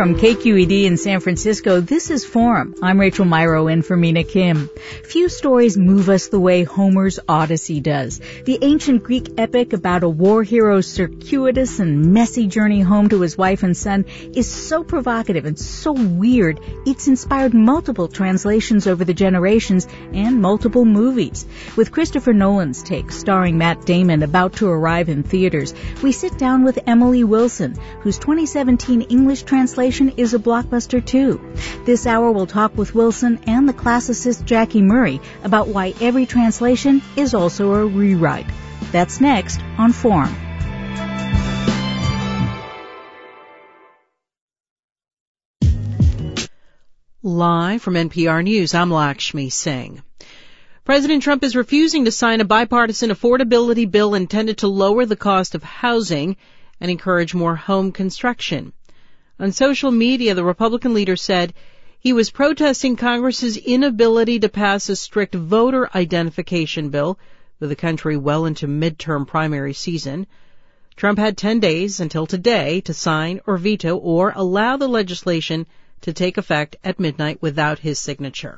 from KQED in San Francisco, this is Forum. I'm Rachel Myrow in for Mina Kim. Few stories move us the way Homer's Odyssey does. The ancient Greek epic about a war hero's circuitous and messy journey home to his wife and son is so provocative and so weird, it's inspired multiple translations over the generations and multiple movies. With Christopher Nolan's take, starring Matt Damon, about to arrive in theaters, we sit down with Emily Wilson, whose 2017 English translation is a blockbuster too. This hour we'll talk with Wilson and the classicist Jackie Murray about why every translation is also a rewrite. That's next on Forum. Live from NPR News, I'm Lakshmi Singh. President Trump is refusing to sign a bipartisan affordability bill intended to lower the cost of housing and encourage more home construction. On social media, the Republican leader said he was protesting Congress's inability to pass a strict voter identification bill with the country well into midterm primary season. Trump had 10 days until today to sign or veto or allow the legislation to take effect at midnight without his signature.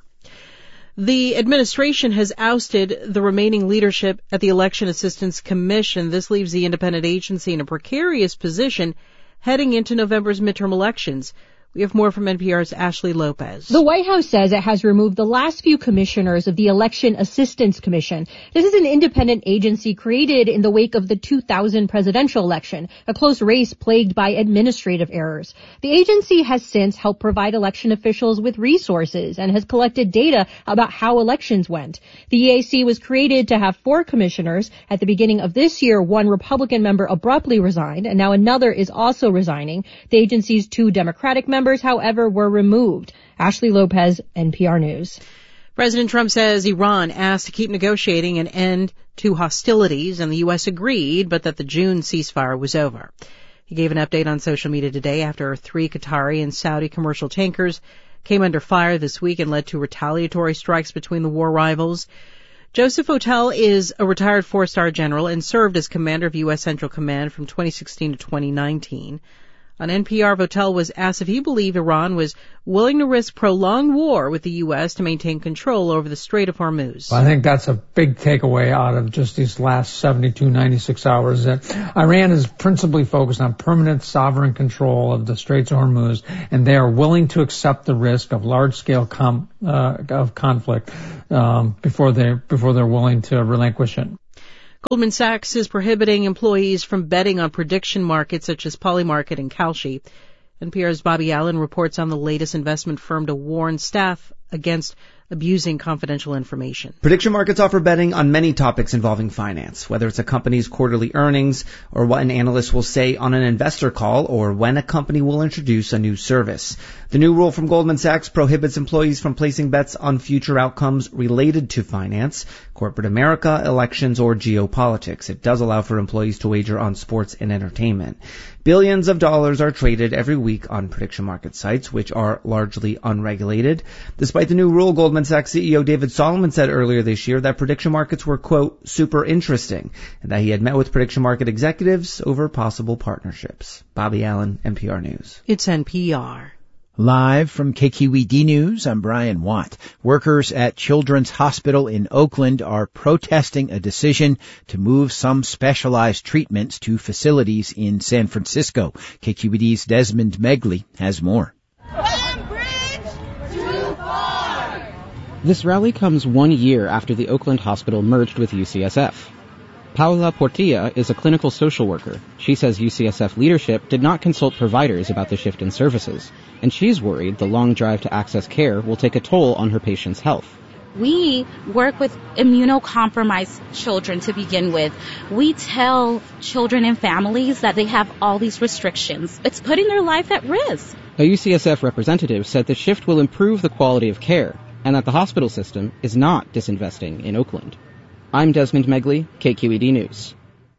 The administration has ousted the remaining leadership at the Election Assistance Commission. This leaves the independent agency in a precarious position heading into November's midterm elections. We have more from NPR's Ashley Lopez. The White House says it has removed the last few commissioners of the Election Assistance Commission. This is an independent agency created in the wake of the 2000 presidential election, a close race plagued by administrative errors. The agency has since helped provide election officials with resources and has collected data about how elections went. The EAC was created to have 4 commissioners. At the beginning of this year, one Republican member abruptly resigned, and now another is also resigning. The agency's 2 Democratic members, however, were removed. Ashley Lopez, NPR News. President Trump says Iran asked to keep negotiating an end to hostilities, and the U.S. agreed, but that the June ceasefire was over. He gave an update on social media today after 3 Qatari and Saudi commercial tankers came under fire this week and led to retaliatory strikes between the war rivals. Joseph Votel is a retired 4-star general and served as commander of U.S. Central Command from 2016 to 2019. On NPR, Votel was asked if he believed Iran was willing to risk prolonged war with the U.S. to maintain control over the Strait of Hormuz. I think that's a big takeaway out of just these last 72, 96 hours. That Iran is principally focused on permanent sovereign control of the Straits of Hormuz, and they are willing to accept the risk of large-scale conflict before they're willing to relinquish it. Goldman Sachs is prohibiting employees from betting on prediction markets such as Polymarket and Kalshi. NPR's Bobby Allen reports on the latest investment firm to warn staff against abusing confidential information. Prediction markets offer betting on many topics involving finance, whether it's a company's quarterly earnings or what an analyst will say on an investor call or when a company will introduce a new service. The new rule from Goldman Sachs prohibits employees from placing bets on future outcomes related to finance, corporate America, elections, or geopolitics. It does allow for employees to wager on sports and entertainment. Billions of dollars are traded every week on prediction market sites, which are largely unregulated. Despite the new rule, Goldman Sachs CEO David Solomon said earlier this year that prediction markets were, quote, super interesting, and that he had met with prediction market executives over possible partnerships. Bobby Allen, NPR News. It's NPR. Live from KQED News, I'm Brian Watt. Workers at Children's Hospital in Oakland are protesting a decision to move some specialized treatments to facilities in San Francisco. KQED's Desmond Megley has more. One bridge too far! This rally comes 1 year after the Oakland Hospital merged with UCSF. Paula Portilla is a clinical social worker. She says UCSF leadership did not consult providers about the shift in services, and she's worried the long drive to access care will take a toll on her patients' health. We work with immunocompromised children to begin with. We tell children and families that they have all these restrictions. It's putting their life at risk. A UCSF representative said the shift will improve the quality of care and that the hospital system is not disinvesting in Oakland. I'm Desmond Megley, KQED News.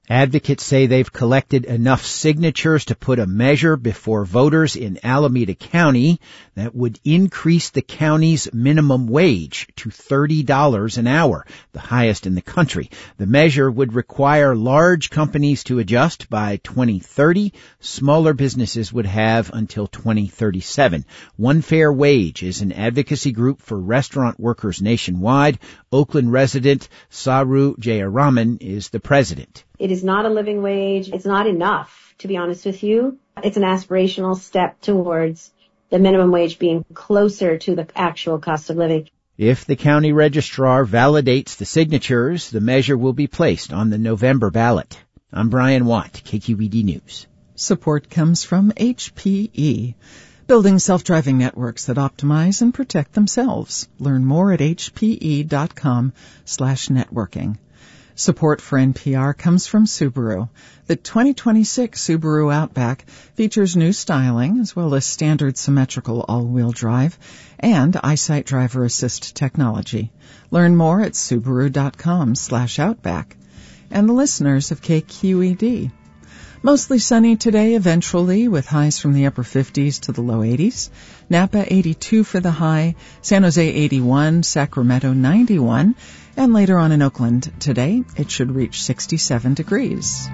Advocates say they've collected enough signatures to put a measure before voters in Alameda County that would increase the county's minimum wage to $30 an hour, the highest in the country. The measure would require large companies to adjust by 2030. Smaller businesses would have until 2037. One Fair Wage is an advocacy group for restaurant workers nationwide. Oakland resident Saru Jayaraman is the president. It is not a living wage. It's not enough, to be honest with you. It's an aspirational step towards the minimum wage being closer to the actual cost of living. If the county registrar validates the signatures, the measure will be placed on the November ballot. I'm Brian Watt, KQED News. Support comes from HPE, building self-driving networks that optimize and protect themselves. Learn more at hpe.com/networking. Support for NPR comes from Subaru. The 2026 Subaru Outback features new styling as well as standard symmetrical all-wheel drive and EyeSight driver assist technology. Learn more at subaru.com/outback. And the listeners of KQED. Mostly sunny today, eventually, with highs from the upper 50s to the low 80s. Napa 82 for the high, San Jose 81, Sacramento 91, and later on in Oakland today, it should reach 67 degrees.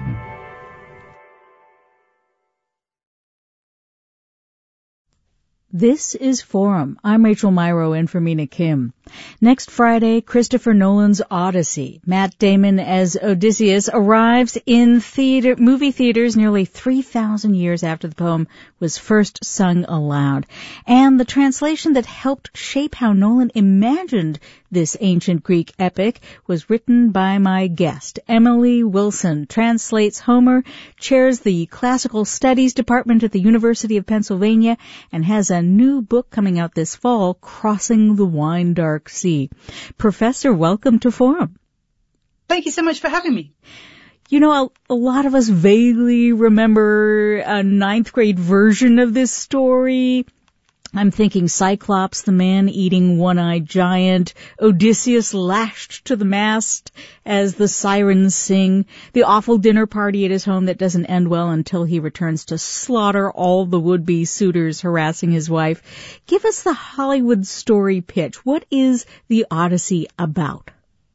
This is Forum. I'm Rachel Myrow in for Mina Kim. Next Friday, Christopher Nolan's Odyssey, Matt Damon as Odysseus, arrives in movie theaters nearly 3,000 years after the poem was first sung aloud. And the translation that helped shape how Nolan imagined this ancient Greek epic was written by my guest. Emily Wilson translates Homer, chairs the Classical Studies Department at the University of Pennsylvania, and has a new book coming out this fall, Crossing the Wine Dark Sea. Professor, welcome to Forum. Thank you so much for having me. You know, a lot of us vaguely remember a 9th grade version of this story. I'm thinking Cyclops, the man-eating one-eyed giant, Odysseus lashed to the mast as the sirens sing, the awful dinner party at his home that doesn't end well until he returns to slaughter all the would-be suitors harassing his wife. Give us the Hollywood story pitch. What is the Odyssey about?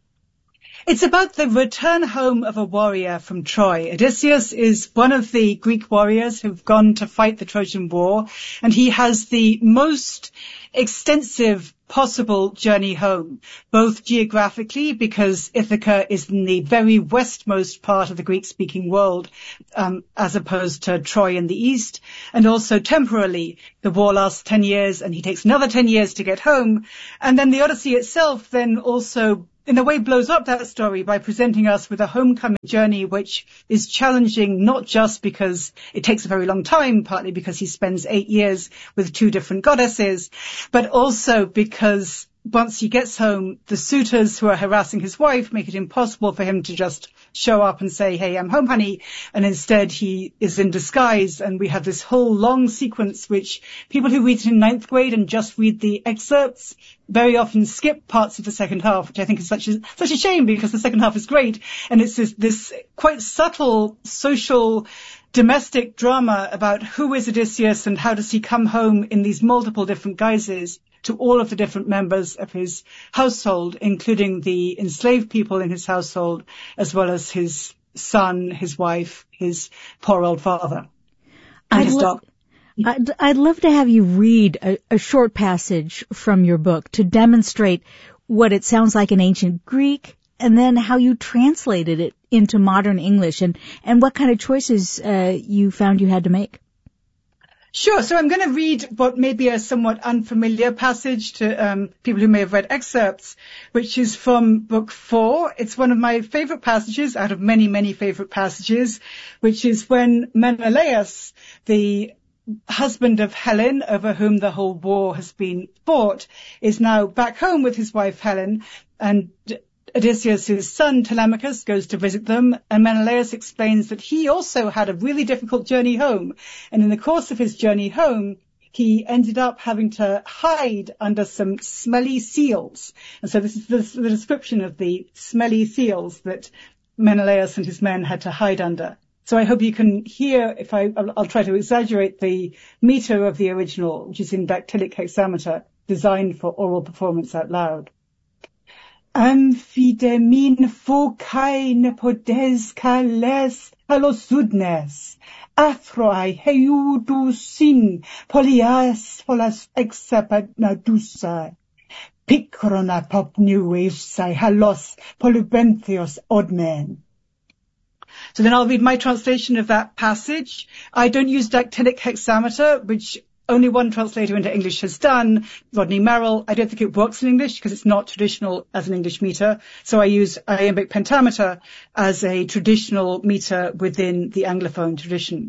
It's about the return home of a warrior from Troy. Odysseus is one of the Greek warriors who've gone to fight the Trojan War, and he has the most extensive possible journey home, both geographically, because Ithaca is in the very westmost part of the Greek-speaking world, as opposed to Troy in the east, and also temporally. The war lasts 10 years, and he takes another 10 years to get home. And then the Odyssey itself then also in a way blows up that story by presenting us with a homecoming journey which is challenging, not just because it takes a very long time, partly because he spends 8 years with 2 different goddesses, but also because once he gets home, the suitors who are harassing his wife make it impossible for him to just show up and say, hey, I'm home, honey. And instead he is in disguise. And we have this whole long sequence, which people who read it in 9th grade and just read the excerpts very often skip parts of the second half, which I think is such a shame because the second half is great. And it's this quite subtle social domestic drama about who is Odysseus and how does he come home in these multiple different guises to all of the different members of his household, including the enslaved people in his household, as well as his son, his wife, his poor old father, and his dog. I'd love to have you read a short passage from your book to demonstrate what it sounds like in ancient Greek, and then how you translated it into modern English, and what kind of choices you found you had to make. Sure. So I'm going to read what may be a somewhat unfamiliar passage to people who may have read excerpts, which is from Book 4. It's one of my favorite passages out of many, many favorite passages, which is when Menelaus, the husband of Helen, over whom the whole war has been fought, is now back home with his wife Helen, and Odysseus' son Telemachus goes to visit them, and Menelaus explains that he also had a really difficult journey home. And in the course of his journey home, he ended up having to hide under some smelly seals. And so this is the description of the smelly seals that Menelaus and his men had to hide under. So I hope you can hear, I'll try to exaggerate the meter of the original, which is in dactylic hexameter, designed for oral performance out loud. Amphidemin phokai nepodes kales halosudnes, athroi heudusin polias polas exapadnadusai, pikrona popnuesai halos polubenthios odmen. So then I'll read my translation of that passage. I don't use dactylic hexameter, which only one translator into English has done, Rodney Merrill. I don't think it works in English because it's not traditional as an English meter. So I use iambic pentameter as a traditional meter within the Anglophone tradition.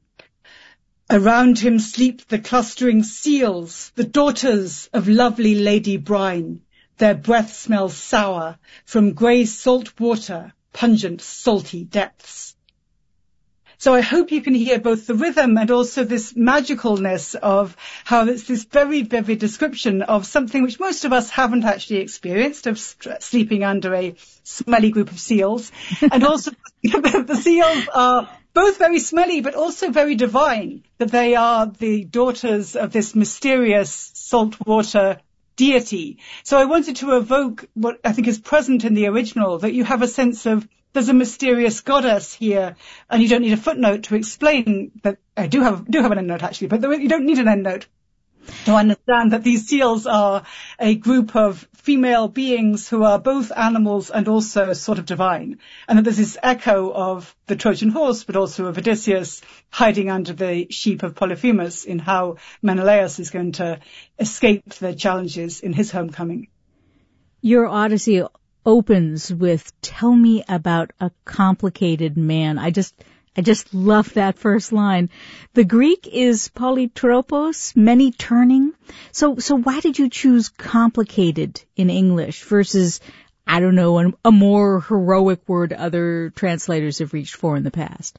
Around him sleep the clustering seals, the daughters of lovely Lady Brine. Their breath smells sour from grey salt water, pungent salty depths. So I hope you can hear both the rhythm and also this magicalness of how it's this very vivid description of something which most of us haven't actually experienced, of sleeping under a smelly group of seals. And also the seals are both very smelly but also very divine, that they are the daughters of this mysterious saltwater deity. So I wanted to evoke what I think is present in the original, that you have a sense of there's a mysterious goddess here, and you don't need a footnote to explain that. I do have an endnote actually, but you don't need an endnote to understand that these seals are a group of female beings who are both animals and also sort of divine, and that there's this echo of the Trojan horse, but also of Odysseus hiding under the sheep of Polyphemus in how Menelaus is going to escape the challenges in his homecoming. Your Odyssey opens with, "Tell me about a complicated man." I just love that first line. The Greek is polytropos, many turning. So why did you choose complicated in English versus, I don't know, a more heroic word other translators have reached for in the past?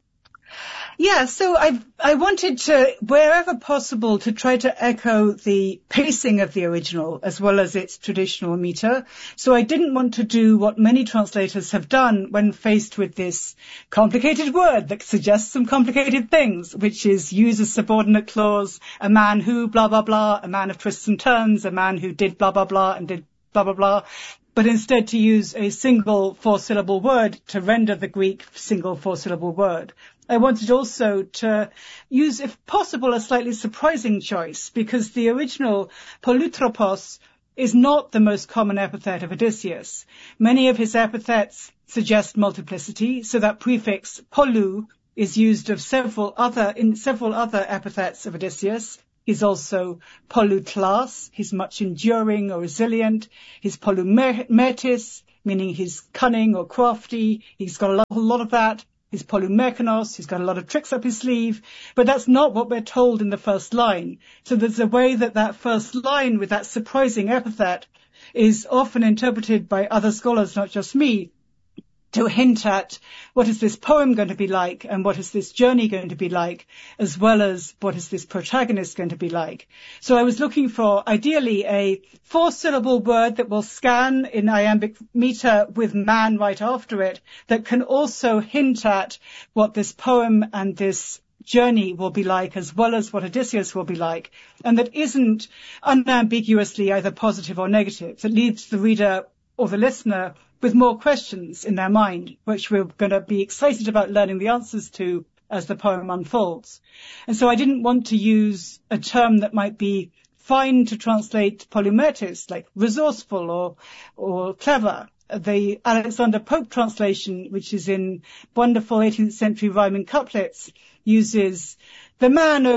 Yeah, so I wanted to, wherever possible, to try to echo the pacing of the original as well as its traditional meter. So I didn't want to do what many translators have done when faced with this complicated word that suggests some complicated things, which is use a subordinate clause, a man who, blah, blah, blah, a man of twists and turns, a man who did blah, blah, blah, and did blah, blah, blah. But instead to use a single four-syllable word to render the Greek single four-syllable word. I wanted also to use, if possible, a slightly surprising choice, because the original polytropos is not the most common epithet of Odysseus. Many of his epithets suggest multiplicity, so that prefix polou is used of several other epithets of Odysseus. He's also polytlas, he's much enduring or resilient. He's polymertis, meaning he's cunning or crafty. He's got a lot of that. He's polymerkanos, he's got a lot of tricks up his sleeve. But that's not what we're told in the first line. So there's a way that first line with that surprising epithet is often interpreted by other scholars, not just me, to hint at what is this poem going to be like and what is this journey going to be like, as well as what is this protagonist going to be like. So I was looking for, ideally, a four-syllable word that will scan in iambic meter with man right after it, that can also hint at what this poem and this journey will be like, as well as what Odysseus will be like, and that isn't unambiguously either positive or negative, that leaves the reader or the listener with more questions in their mind, which we're going to be excited about learning the answers to as the poem unfolds. And so I didn't want to use a term that might be fine to translate polymertis, like resourceful or clever. The Alexander Pope translation, which is in wonderful 18th century rhyming couplets, uses the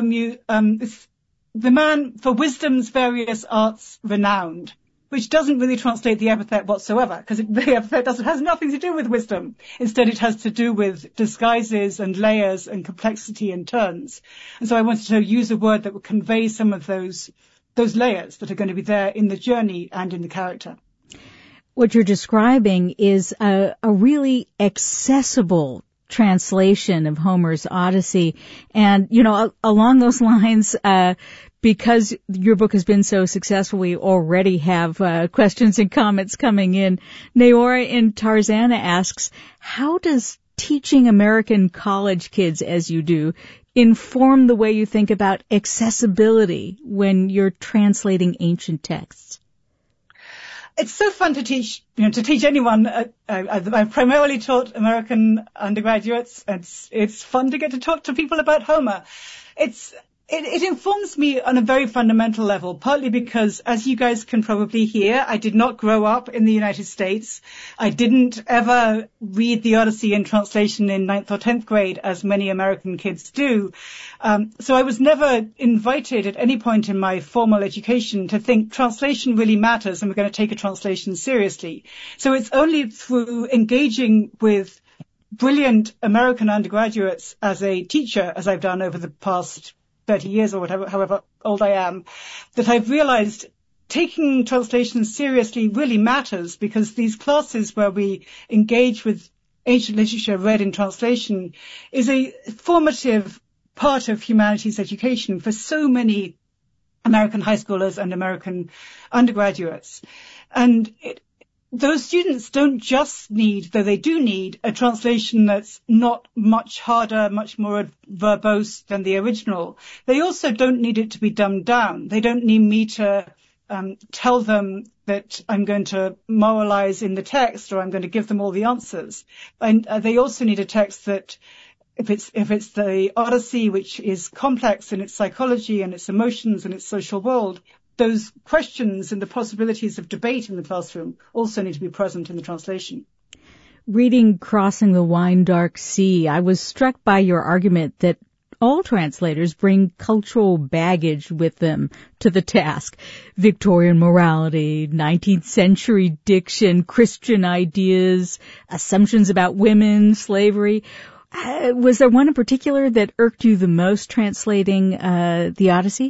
man for wisdom's various arts renowned, which doesn't really translate the epithet whatsoever, because the epithet has nothing to do with wisdom. Instead, it has to do with disguises and layers and complexity and turns. And so I wanted to use a word that would convey some of those layers that are going to be there in the journey and in the character. What you're describing is a really accessible translation of Homer's Odyssey. And, along those lines, because your book has been so successful, we already have questions and comments coming in. Naora in Tarzana asks, how does teaching American college kids, as you do, inform the way you think about accessibility when you're translating ancient texts? It's so fun to teach anyone. I've primarily taught American undergraduates. It's fun to get to talk to people about Homer. It informs me on a very fundamental level, partly because, as you guys can probably hear, I did not grow up in the United States. I didn't ever read the Odyssey in translation in 9th or 10th grade, as many American kids do. So I was never invited at any point in my formal education to think translation really matters and we're going to take a translation seriously. So it's only through engaging with brilliant American undergraduates as a teacher, as I've done over the past 30 years or whatever, however old I am, that I've realized taking translation seriously really matters, because these classes where we engage with ancient literature read in translation is a formative part of humanities education for so many American high schoolers and American undergraduates. And those students don't just need, though they do need, a translation that's not much harder, much more verbose than the original. They also don't need it to be dumbed down. They don't need me to tell them that I'm going to moralize in the text or I'm going to give them all the answers. And they also need a text that, if it's the Odyssey, which is complex in its psychology and its emotions and its social world, those questions and the possibilities of debate in the classroom also need to be present in the translation. Reading Crossing the Wine Dark Sea, I was struck by your argument that all translators bring cultural baggage with them to the task. Victorian morality, 19th century diction, Christian ideas, assumptions about women, slavery. Was there one in particular that irked you the most translating the Odyssey?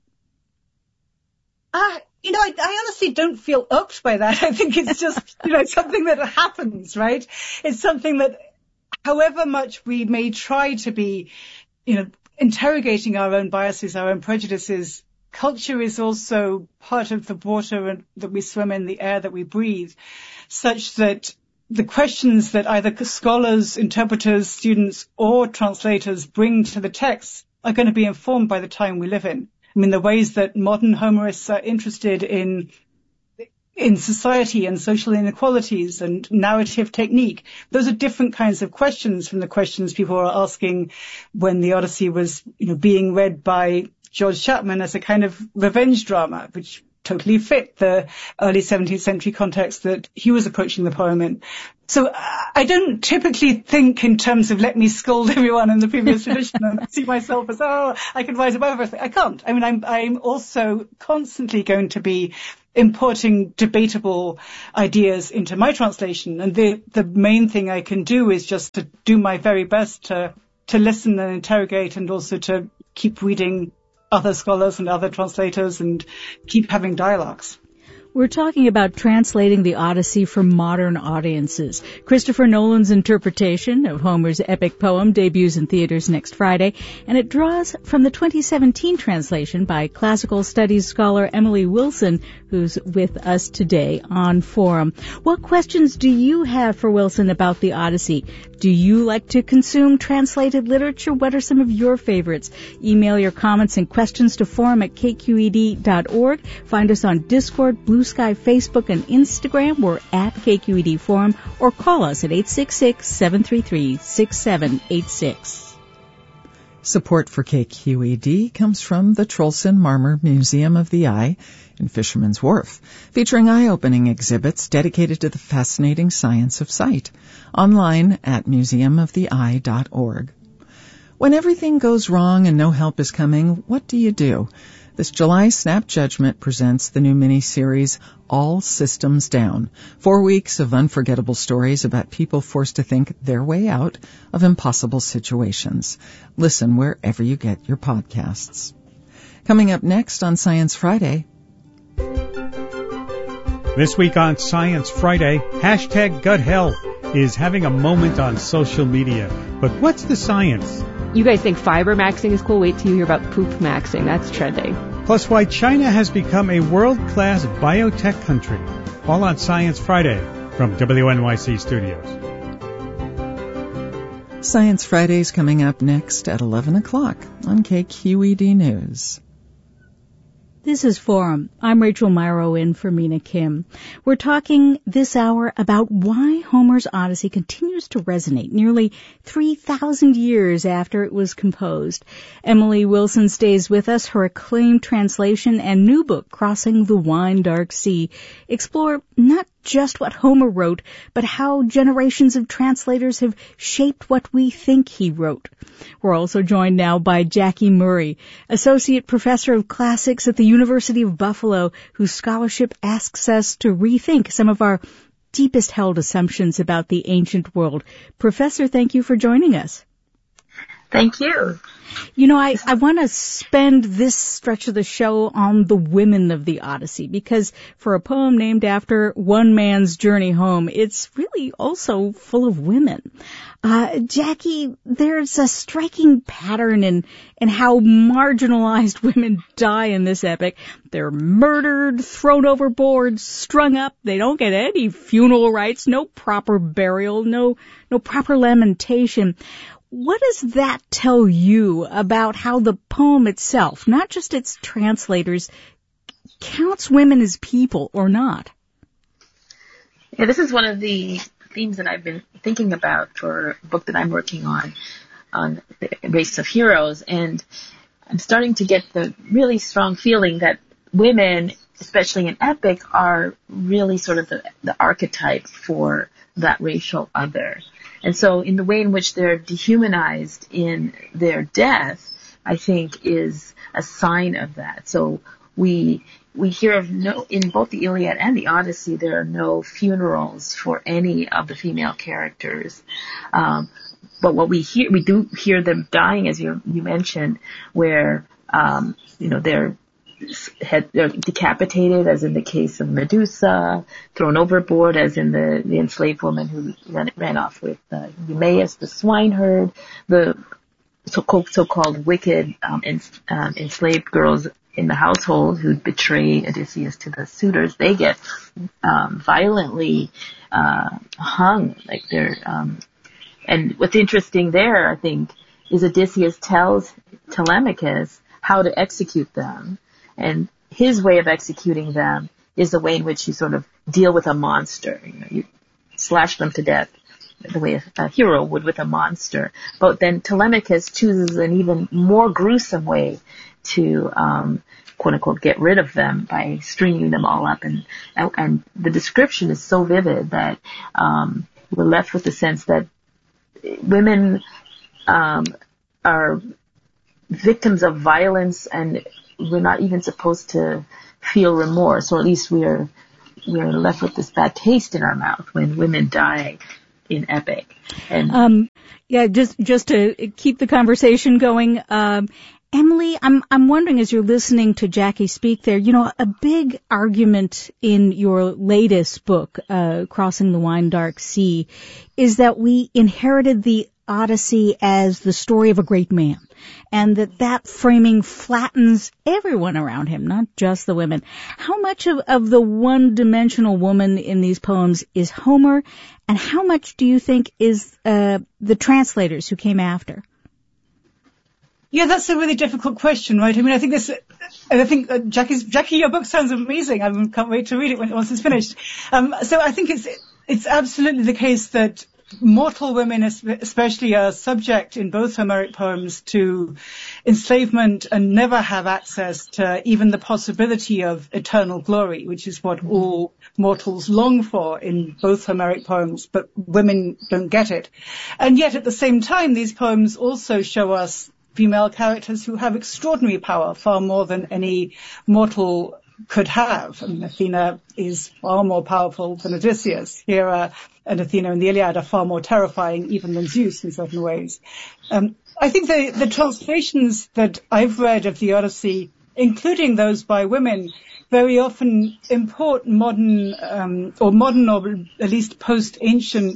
I honestly don't feel irked by that. I think it's just, something that happens, right? It's something that, however much we may try to be, interrogating our own biases, our own prejudices, culture is also part of the water that we swim in, the air that we breathe, such that the questions that either scholars, interpreters, students, or translators bring to the text are going to be informed by the time we live in. I mean, the ways that modern Homerists are interested in society and social inequalities and narrative technique, those are different kinds of questions from the questions people were asking when the Odyssey was, being read by George Chapman as a kind of revenge drama, which totally fit the early 17th century context that he was approaching the poem in. So I don't typically think in terms of let me scold everyone in the previous tradition and see myself as, I can rise above everything. I can't. I mean, I'm also constantly going to be importing debatable ideas into my translation. And the main thing I can do is just to do my very best to listen and interrogate, and also to keep reading other scholars and other translators and keep having dialogues. We're talking about translating the Odyssey for modern audiences. Christopher Nolan's interpretation of Homer's epic poem debuts in theaters next Friday, and it draws from the 2017 translation by classical studies scholar Emily Wilson, who's with us today on Forum. What questions do you have for Wilson about the Odyssey? Do you like to consume translated literature? What are some of your favorites? Email your comments and questions to forum@kqed.org. Find us on Discord, Blue Sky, Facebook, and Instagram. We're at KQED Forum, or call us at 866-733-6786. Support for KQED comes from the Trolson Marmor Museum of the Eye in Fisherman's Wharf, featuring eye-opening exhibits dedicated to the fascinating science of sight. Online at museumoftheeye.org. When everything goes wrong and no help is coming, what do you do? This July, Snap Judgment presents the new mini-series, All Systems Down. 4 weeks of unforgettable stories about people forced to think their way out of impossible situations. Listen wherever you get your podcasts. Coming up next on Science Friday. This week on Science Friday, #Gut Health. is having a moment on social media. But what's the science? You guys think fiber maxing is cool? Wait till you hear about poop maxing. That's trending. Plus why China has become a world-class biotech country. All on Science Friday from WNYC Studios. Science Friday's coming up next at 11 o'clock on KQED News. This is Forum. I'm Rachel Myrow in for Mina Kim. We're talking this hour about why Homer's Odyssey continues to resonate nearly 3,000 years after it was composed. Emily Wilson stays with us. Her acclaimed translation and new book, Crossing the Wine Dark Sea, explore not just what Homer wrote, but how generations of translators have shaped what we think he wrote. We're also joined now by Jackie Murray, Associate Professor of Classics at the University of Buffalo, whose scholarship asks us to rethink some of our deepest held assumptions about the ancient world. Professor, thank you for joining us. Thank you. You know, I want to spend this stretch of the show on the women of the Odyssey, because for a poem named after one man's journey home, it's really also full of women. Jackie, there's a striking pattern in how marginalized women die in this epic. They're murdered, thrown overboard, strung up. They don't get any funeral rites, no proper burial, no proper lamentation. What does that tell you about how the poem itself, not just its translators, counts women as people or not? Yeah, this is one of the themes that I've been thinking about for a book that I'm working on the race of heroes. And I'm starting to get the really strong feeling that women, especially in epic, are really sort of the archetype for that racial other. And so in the way in which they're dehumanized in their death, I think is a sign of that. So we hear of in both the Iliad and the Odyssey, there are no funerals for any of the female characters. But what we do hear them dying, as you mentioned, where, they're decapitated, as in the case of Medusa, thrown overboard, as in the enslaved woman who ran off with Eumaeus, the swineherd, the so-called wicked enslaved girls in the household who betray Odysseus to the suitors. They get violently hung, like they're. And what's interesting there, I think, is Odysseus tells Telemachus how to execute them. And his way of executing them is the way in which you sort of deal with a monster. You slash them to death the way a hero would with a monster. But then Telemachus chooses an even more gruesome way to, quote unquote, get rid of them by stringing them all up. And the description is so vivid that, we're left with the sense that women, are victims of violence, and we're not even supposed to feel remorse, or at least we're left with this bad taste in our mouth when women die in epic. And just to keep the conversation going, Emily, I'm wondering, as you're listening to Jackie speak there, a big argument in your latest book, Crossing the Wine Dark Sea, is that we inherited the Odyssey as the story of a great man, and that framing flattens everyone around him, not just the women. How much of the one-dimensional woman in these poems is Homer, and how much do you think is the translators who came after? Yeah, that's a really difficult question, right? I mean, I think Jackie, your book sounds amazing. I can't wait to read it once it's finished. So I think it's absolutely the case that mortal women especially are subject in both Homeric poems to enslavement and never have access to even the possibility of eternal glory, which is what all mortals long for in both Homeric poems, but women don't get it. And yet at the same time, these poems also show us female characters who have extraordinary power, far more than any mortal could have. I mean, Athena is far more powerful than Odysseus. Hera and Athena in the Iliad are far more terrifying even than Zeus in certain ways. I think the translations that I've read of the Odyssey, including those by women, very often import modern or at least post-ancient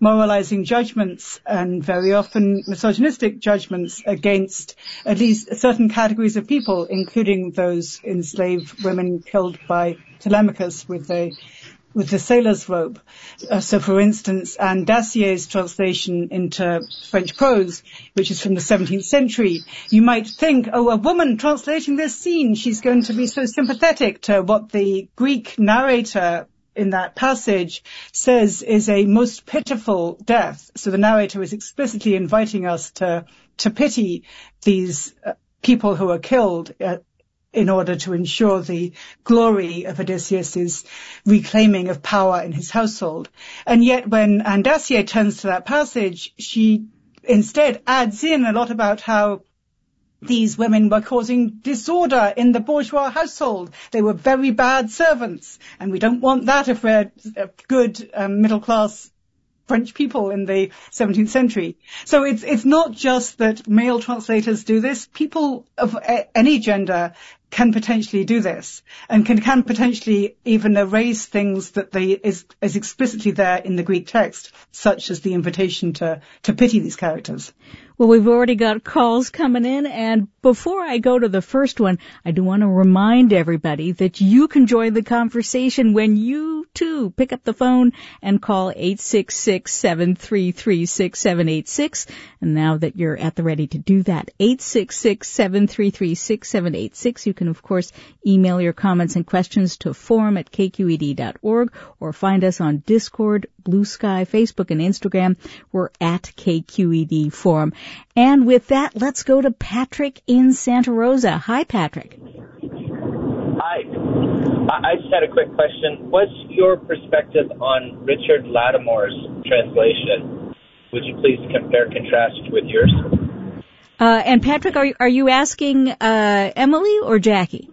moralizing judgments and very often misogynistic judgments against at least certain categories of people, including those enslaved women killed by Telemachus with the sailor's robe. So, for instance, Anne Dacier's translation into French prose, which is from the 17th century, you might think, oh, a woman translating this scene, she's going to be so sympathetic to what the Greek narrator in that passage says is a most pitiful death. So the narrator is explicitly inviting us to pity these people who are killed in order to ensure the glory of Odysseus's reclaiming of power in his household. And yet when Anne Dacier turns to that passage, she instead adds in a lot about how these women were causing disorder in the bourgeois household. They were very bad servants, and we don't want that if we're good middle-class French people in the 17th century. So it's not just that male translators do this. People of any gender can potentially do this, and can potentially even erase things that is explicitly there in the Greek text, such as the invitation to pity these characters. Well, we've already got calls coming in, and before I go to the first one, I do want to remind everybody that you can join the conversation when you, too, pick up the phone and call 866-733-6786. And now that you're at the ready to do that, 866-733-6786, you can, of course, email your comments and questions to forum@kqed.org or find us on Discord, Blue Sky, Facebook, and Instagram. We're at KQED Forum. And with that, let's go to Patrick in Santa Rosa. Hi, Patrick. Hi. I just had a quick question. What's your perspective on Richard Lattimore's translation? Would you please compare and contrast with yours? And Patrick, are you asking Emily or Jackie?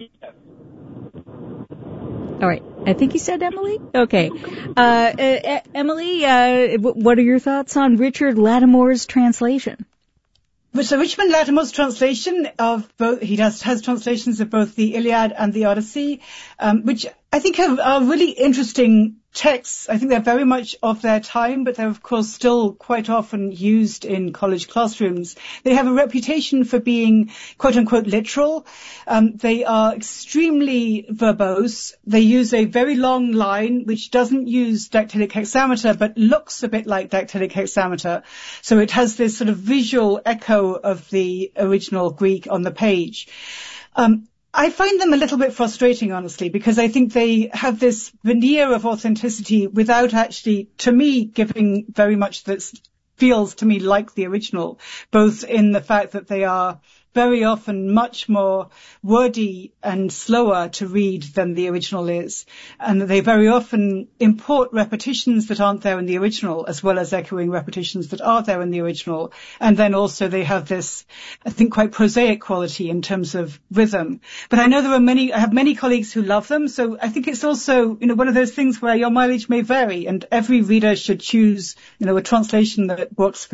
All right. I think he said Emily. Okay. Emily, what are your thoughts on Richard Lattimore's translation? So Richard Lattimore's translation of both, he has translations of both the Iliad and the Odyssey, which I think are really interesting texts. I think they're very much of their time, but they're of course still quite often used in college classrooms. They have a reputation for being quote unquote literal. They are extremely verbose. They use a very long line which doesn't use dactylic hexameter but looks a bit like dactylic hexameter. So it has this sort of visual echo of the original Greek on the page. I find them a little bit frustrating, honestly, because I think they have this veneer of authenticity without actually, to me, giving very much that feels to me like the original, both in the fact that they are very often much more wordy and slower to read than the original is, and that they very often import repetitions that aren't there in the original, as well as echoing repetitions that are there in the original. And then also they have this, I think, quite prosaic quality in terms of rhythm. But I know I have many colleagues who love them, so I think it's also, one of those things where your mileage may vary, and every reader should choose, a translation that works for